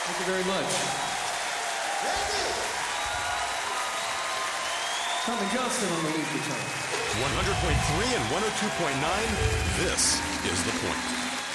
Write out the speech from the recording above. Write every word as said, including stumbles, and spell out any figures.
Thank you very much. Tommy Johnston on the lead guitar. one hundred point three and one oh two point nine, this is The Point.